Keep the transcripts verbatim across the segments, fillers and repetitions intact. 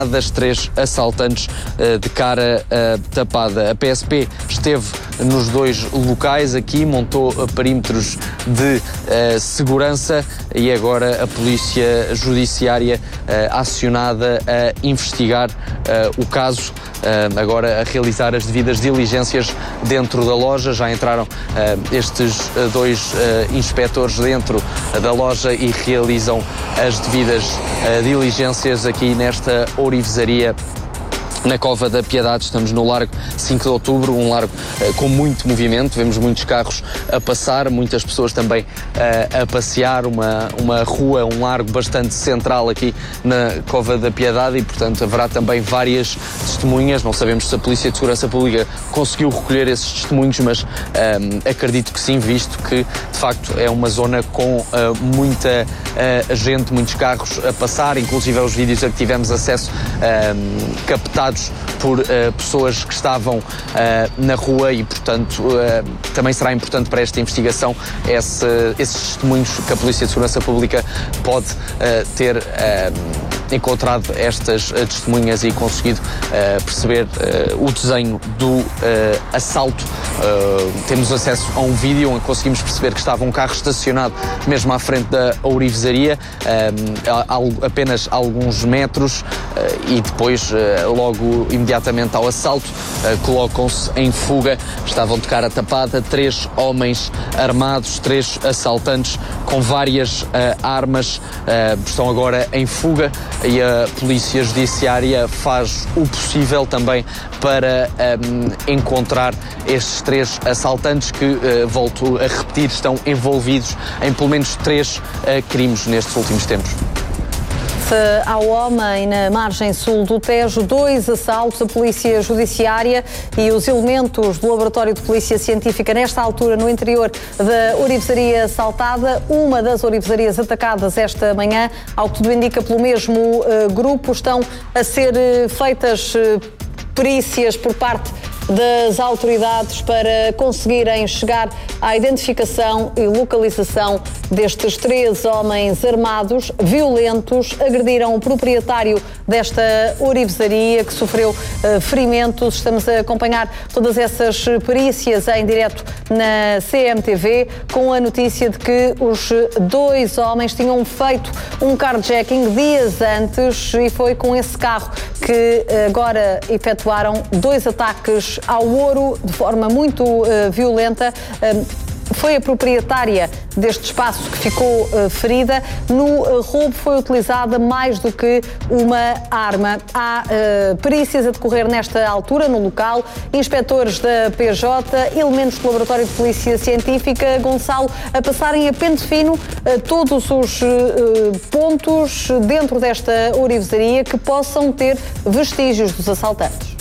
das três assaltantes uh, de cara uh, tapada. A P S P esteve nos dois locais aqui, montou uh, perímetros de uh, segurança e agora a Polícia Judiciária uh, acionada a investigar uh, o caso, uh, agora a realizar as devidas diligências dentro da loja. Já entraram uh, estes uh, dois uh, inspectores dentro uh, da loja e realizam as devidas uh, diligências aqui nesta ourivesaria na Cova da Piedade. Estamos no Largo cinco de Outubro, um largo uh, com muito movimento, vemos muitos carros a passar, muitas pessoas também uh, a passear, uma, uma rua, um largo bastante central aqui na Cova da Piedade e, portanto, haverá também várias testemunhas. Não sabemos se a Polícia de Segurança Pública conseguiu recolher esses testemunhos, mas um, acredito que sim, visto que, de facto, é uma zona com uh, muita uh, gente, muitos carros a passar, inclusive aos vídeos a que tivemos acesso um, captados por uh, pessoas que estavam uh, na rua e, portanto, uh, também será importante para esta investigação esse, esses testemunhos que a Polícia de Segurança Pública pode uh, ter uh, encontrado estas uh, testemunhas e conseguido uh, perceber uh, o desenho do uh, assalto. Uh, temos acesso a um vídeo onde conseguimos perceber que estava um carro estacionado mesmo à frente da ourivesaria, uh, apenas alguns metros, uh, e depois, uh, logo imediatamente ao assalto, uh, colocam-se em fuga. Estavam de cara tapada três homens armados, três assaltantes com várias uh, armas, uh, estão agora em fuga e a Polícia Judiciária faz o possível também para um, encontrar estes três assaltantes que, uh, volto a repetir, estão envolvidos em pelo menos três uh, crimes nestes últimos tempos. Ao homem na margem sul do Tejo, dois assaltos. A Polícia Judiciária e os elementos do Laboratório de Polícia Científica, nesta altura, no interior da ourivesaria assaltada, uma das ourivesarias atacadas esta manhã, ao que tudo indica pelo mesmo uh, grupo. Estão a ser uh, feitas uh, perícias por parte das autoridades para conseguirem chegar à identificação e localização destes três homens armados, violentos, agrediram o proprietário desta ourivesaria, que sofreu uh, ferimentos. Estamos a acompanhar todas essas perícias em direto na C M T V, com a notícia de que os dois homens tinham feito um carjacking dias antes e foi com esse carro que agora efetuaram dois ataques ao ouro de forma muito uh, violenta. Uh, Foi a proprietária deste espaço que ficou uh, ferida. No uh, roubo foi utilizada mais do que uma arma. Há uh, perícias a decorrer nesta altura no local, inspectores da P J, elementos do Laboratório de Polícia Científica, Gonçalo, a passarem a pente fino uh, todos os uh, pontos dentro desta ourivesaria que possam ter vestígios dos assaltantes.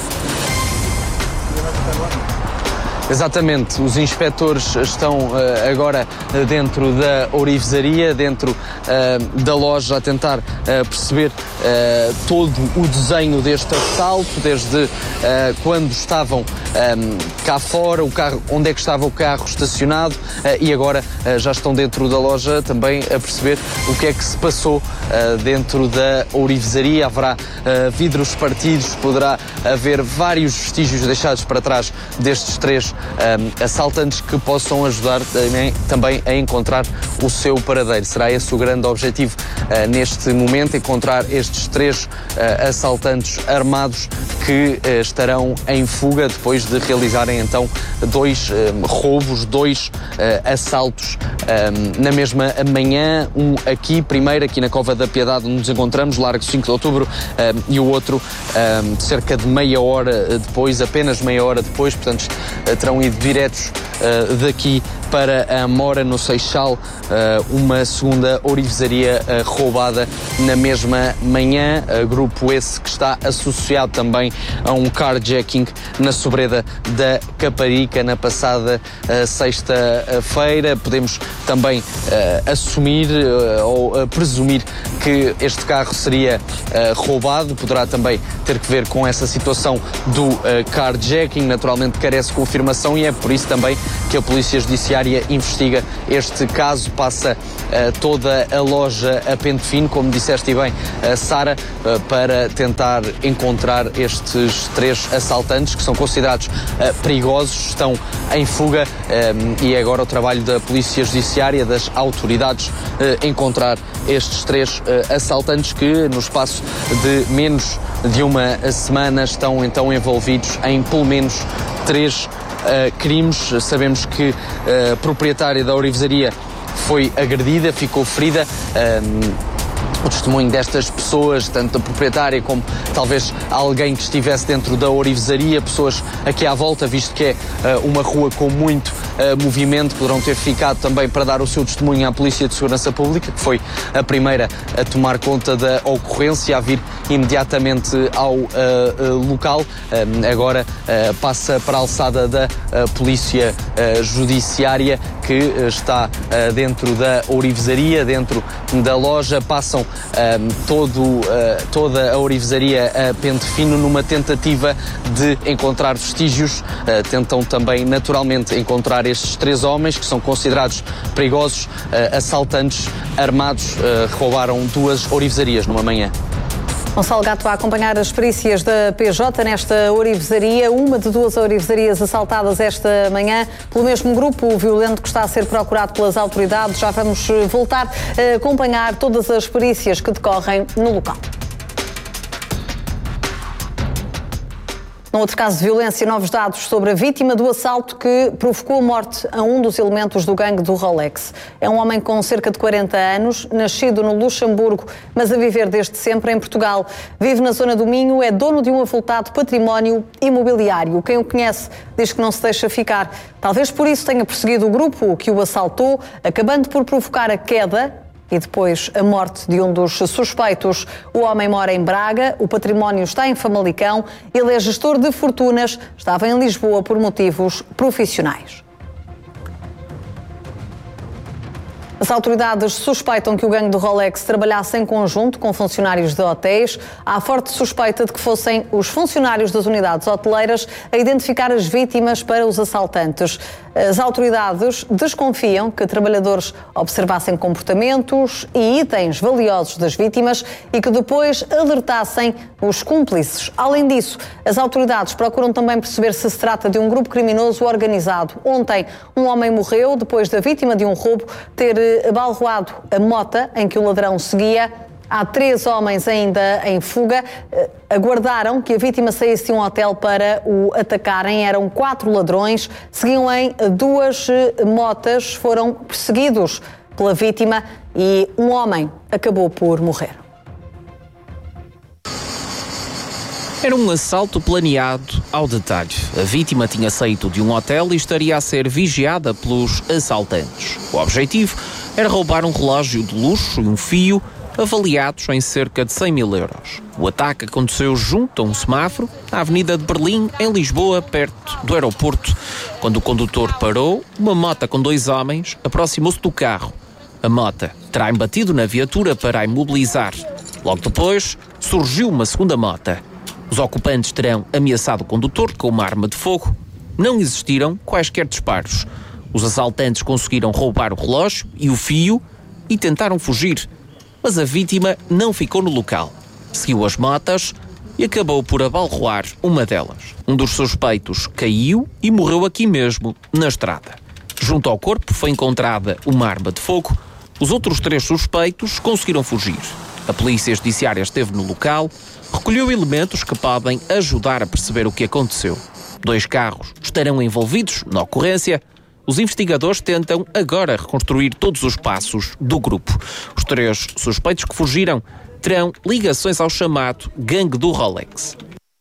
Exatamente, os inspectores estão uh, agora uh, dentro da ourivesaria, dentro uh, da loja, a tentar uh, perceber uh, todo o desenho deste assalto, desde uh, quando estavam um, cá fora, o carro, onde é que estava o carro estacionado, uh, e agora uh, já estão dentro da loja também a perceber o que é que se passou uh, dentro da ourivesaria. Haverá uh, vidros partidos, poderá haver vários vestígios deixados para trás destes três Um, assaltantes que possam ajudar também, também a encontrar o seu paradeiro. Será esse o grande objetivo uh, neste momento, encontrar estes três uh, assaltantes armados que uh, estarão em fuga depois de realizarem então dois um, roubos, dois uh, assaltos um, na mesma manhã, um aqui, primeiro aqui na Cova da Piedade, onde nos encontramos, Largo cinco de Outubro, um, e o outro um, cerca de meia hora depois, apenas meia hora depois, portanto uh, terão ido diretos uh, daqui para a Mora, no Seixal, uh, uma segunda ourivesaria uh, roubada na mesma manhã, uh, grupo esse que está associado também a um carjacking na Sobreda da Caparica na passada uh, sexta-feira. Podemos também uh, assumir uh, ou uh, presumir que este carro seria uh, roubado, poderá também ter que ver com essa situação do uh, carjacking, naturalmente carece de confirmação e é por isso também que a Polícia Judiciária Judiciária investiga este caso, passa uh, toda a loja a pente fino, como disseste bem, uh, Sara, uh, para tentar encontrar estes três assaltantes que são considerados uh, perigosos, estão em fuga um, e é agora o trabalho da Polícia Judiciária, das autoridades, uh, encontrar estes três uh, assaltantes que no espaço de menos de uma semana estão então envolvidos em pelo menos três uh, crimes. Sabemos que a proprietária da ourivesaria foi agredida, ficou ferida. Um, O testemunho destas pessoas, tanto da proprietária como talvez alguém que estivesse dentro da ourivesaria, pessoas aqui à volta, visto que é uh, uma rua com muito uh, movimento, poderão ter ficado também para dar o seu testemunho à Polícia de Segurança Pública, que foi a primeira a tomar conta da ocorrência, a vir imediatamente ao uh, uh, local. Uh, agora uh, passa para a alçada da uh, Polícia uh, Judiciária, que uh, está uh, dentro da ourivesaria, dentro da loja. Passam uh, todo, uh, toda a ourivesaria a pente fino numa tentativa de encontrar vestígios. Uh, tentam também, naturalmente, encontrar estes três homens que são considerados perigosos, uh, assaltantes armados, uh, roubaram duas ourivesarias numa manhã. Gonçalo Gato a acompanhar as perícias da P J nesta ourivesaria, uma de duas ourivesarias assaltadas esta manhã pelo mesmo grupo violento que está a ser procurado pelas autoridades. Já vamos voltar a acompanhar todas as perícias que decorrem no local. Num outro caso de violência, novos dados sobre a vítima do assalto que provocou a morte a um dos elementos do gangue do Rolex. É um homem com cerca de quarenta anos, nascido no Luxemburgo, mas a viver desde sempre em Portugal. Vive na zona do Minho, é dono de um avultado património imobiliário. Quem o conhece diz que não se deixa ficar. Talvez por isso tenha perseguido o grupo que o assaltou, acabando por provocar a queda e depois a morte de um dos suspeitos. O homem mora em Braga, o património está em Famalicão, ele é gestor de fortunas, estava em Lisboa por motivos profissionais. As autoridades suspeitam que o gangue do Rolex trabalhasse em conjunto com funcionários de hotéis. Há forte suspeita de que fossem os funcionários das unidades hoteleiras a identificar as vítimas para os assaltantes. As autoridades desconfiam que trabalhadores observassem comportamentos e itens valiosos das vítimas e que depois alertassem os cúmplices. Além disso, as autoridades procuram também perceber se se trata de um grupo criminoso organizado. Ontem, um homem morreu depois da vítima de um roubo ter abalroado a mota em que o ladrão seguia. Há três homens ainda em fuga. Aguardaram que a vítima saísse de um hotel para o atacarem. Eram quatro ladrões, seguiam em duas motas, foram perseguidos pela vítima e um homem acabou por morrer. Era um assalto planeado ao detalhe. A vítima tinha saído de um hotel e estaria a ser vigiada pelos assaltantes. O objetivo era roubar um relógio de luxo e um fio avaliados em cerca de cem mil euros. O ataque aconteceu junto a um semáforo, na Avenida de Berlim, em Lisboa, perto do aeroporto. Quando o condutor parou, uma mota com dois homens aproximou-se do carro. A mota terá embatido na viatura para a imobilizar. Logo depois, surgiu uma segunda mota. Os ocupantes terão ameaçado o condutor com uma arma de fogo. Não existiram quaisquer disparos. Os assaltantes conseguiram roubar o relógio e o fio e tentaram fugir. Mas a vítima não ficou no local. Seguiu as motas e acabou por abalroar uma delas. Um dos suspeitos caiu e morreu aqui mesmo, na estrada. Junto ao corpo foi encontrada uma arma de fogo. Os outros três suspeitos conseguiram fugir. A Polícia Judiciária esteve no local, recolheu elementos que podem ajudar a perceber o que aconteceu. Dois carros estarão envolvidos na ocorrência. Os investigadores tentam agora reconstruir todos os passos do grupo. Os três suspeitos que fugiram terão ligações ao chamado gangue do Rolex.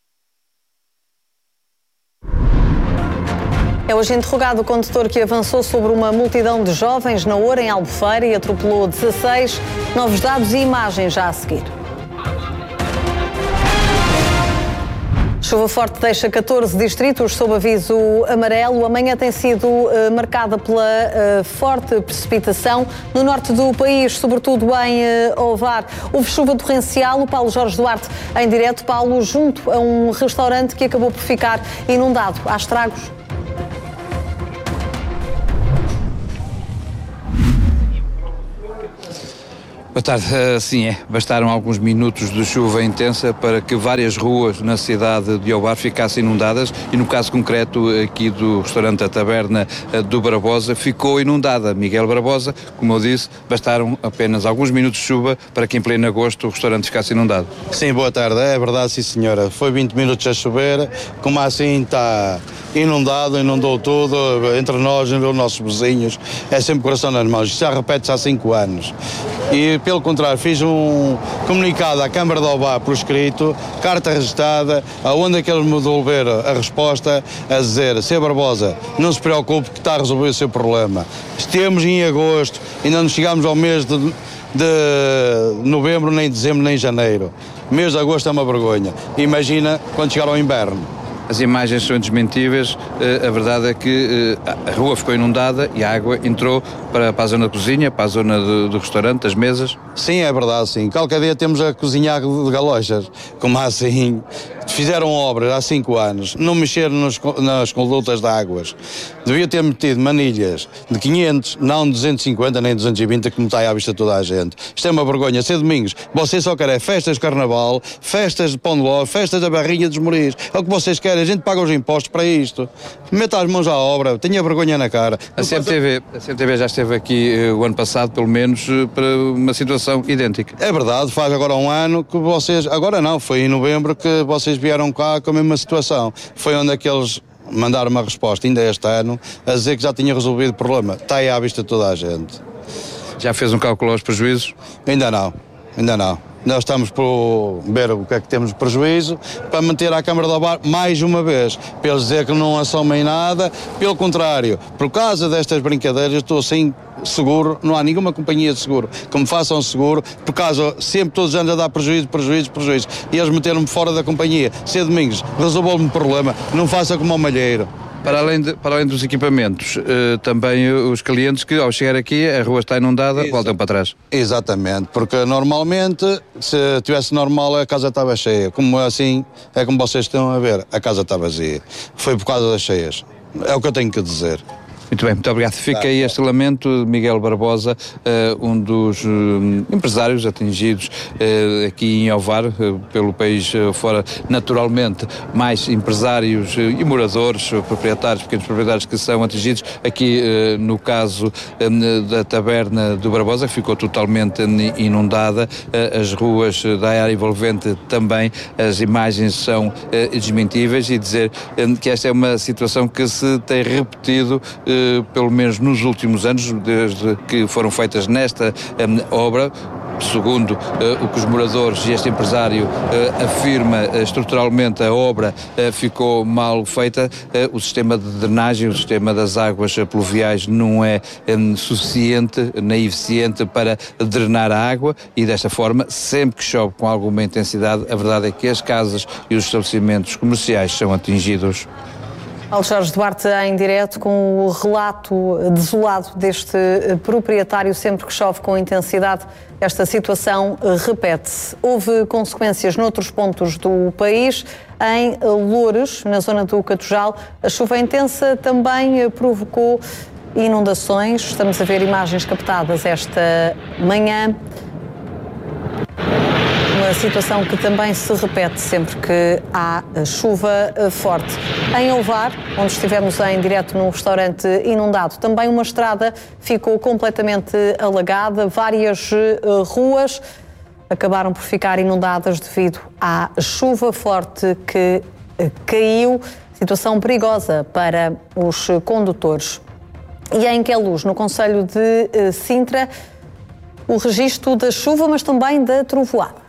É hoje interrogado o condutor que avançou sobre uma multidão de jovens na Oura, em Albufeira, e atropelou dezasseis. Novos dados e imagens já a seguir. Chuva forte deixa catorze distritos sob aviso amarelo. Amanhã tem sido uh, marcada pela uh, forte precipitação no norte do país, sobretudo em uh, Ovar. Houve chuva torrencial. O Paulo Jorge Duarte em direto. Paulo, junto a um restaurante que acabou por ficar inundado. Há estragos? tarde. Sim, é. Bastaram alguns minutos de chuva intensa para que várias ruas na cidade de Ovar ficassem inundadas e no caso concreto aqui do restaurante A Taberna do Barbosa ficou inundada. Miguel Barbosa, como eu disse, bastaram apenas alguns minutos de chuva para que em pleno agosto o restaurante ficasse inundado. Sim, boa tarde. É verdade, sim senhora. Foi vinte minutos a chover, como assim está inundado, inundou tudo, entre nós e os nossos vizinhos. É sempre coração nas mãos. Isto já repete-se há cinco anos. E, pelo contrário, fiz um comunicado à Câmara de Ovar por escrito, carta registada, aonde é que eles me devolveram a resposta a dizer: senhor Barbosa, não se preocupe que está a resolver o seu problema. Estamos em agosto, ainda não chegámos ao mês de, de novembro, nem dezembro, nem janeiro. O mês de agosto é uma vergonha. Imagina quando chegar ao inverno. As imagens são desmentíveis, a verdade é que a rua ficou inundada e a água entrou para, para a zona da cozinha, para a zona do, do restaurante, das mesas. Sim, é verdade, sim. Qualquer dia temos a cozinhar de galochas, como assim. Fizeram obras há cinco anos, não mexeram nos, nas condutas de águas. Devia ter metido manilhas de quinhentos, não de duzentos e cinquenta nem duzentos e vinte, como está aí à vista toda a gente. Isto é uma vergonha. Ser domingos, vocês só querem festas de carnaval, festas de pão de ló, festas da barrinha dos Moris. É o que vocês querem, a gente paga os impostos para isto. Meta as mãos à obra, tenha vergonha na cara. A C M T V, a C M T V já esteve aqui uh, o ano passado, pelo menos, uh, para uma situação idêntica. É verdade, faz agora um ano que vocês, agora não, foi em novembro que vocês vieram cá com a mesma situação. Foi onde é que eles mandaram uma resposta, ainda este ano, a dizer que já tinha resolvido o problema. Está aí à vista toda a gente. Já fez um cálculo aos prejuízos? Ainda não, ainda não. Nós estamos por ver o que é que temos de prejuízo para manter a Câmara de Ovar mais uma vez, para eles dizer que não assumem nada. Pelo contrário, por causa destas brincadeiras, eu estou sem seguro, não há nenhuma companhia de seguro que me façam seguro, por causa, sempre todos os anos a dar prejuízo, prejuízo, prejuízo. E eles meteram-me fora da companhia. Se é domingos, resolvam-me o problema, não faça como ao malheiro. Para além, de, para além dos equipamentos, uh, também os clientes que ao chegar aqui a rua está inundada, Exato. voltam para trás. Exatamente, porque normalmente se tivesse normal a casa estava cheia, como assim é como vocês estão a ver, a casa está vazia. Foi por causa das cheias, é o que eu tenho que dizer. Muito bem, muito obrigado. Fica aí este lamento de Miguel Barbosa, uh, um dos uh, empresários atingidos uh, aqui em Ovar, uh, pelo país uh, fora, naturalmente, mais empresários uh, e moradores, uh, proprietários, pequenos proprietários que são atingidos. Aqui, uh, no caso uh, da Taberna do Barbosa, ficou totalmente inundada, uh, as ruas da área envolvente também, as imagens são uh, desmentíveis, e dizer uh, que esta é uma situação que se tem repetido uh, pelo menos nos últimos anos, desde que foram feitas nesta um, obra. Segundo uh, o que os moradores e este empresário uh, afirma, uh, estruturalmente a obra uh, ficou mal feita, uh, o sistema de drenagem, o sistema das águas pluviais não é um, suficiente nem eficiente para drenar a água, e desta forma, sempre que chove com alguma intensidade, a verdade é que as casas e os estabelecimentos comerciais são atingidos. Alexandre Duarte em direto com o relato desolado deste proprietário. Sempre que chove com intensidade, esta situação repete-se. Houve consequências noutros pontos do país. Em Loures, na zona do Catujal, a chuva intensa também provocou inundações. Estamos a ver imagens captadas esta manhã. Uma situação que também se repete sempre que há chuva forte. Em Ovar, onde estivemos em direto num restaurante inundado, também uma estrada ficou completamente alagada. Várias uh, ruas acabaram por ficar inundadas devido à chuva forte que uh, caiu. Situação perigosa para os condutores. E em Queluz, no concelho de uh, Sintra, o registro da chuva, mas também da trovoada.